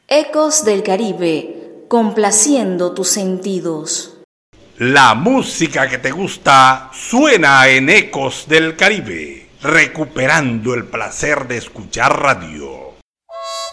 Ecos del Caribe, complaciendo tus sentidos. La música que te gusta suena en Ecos del Caribe, recuperando el placer de escuchar radio.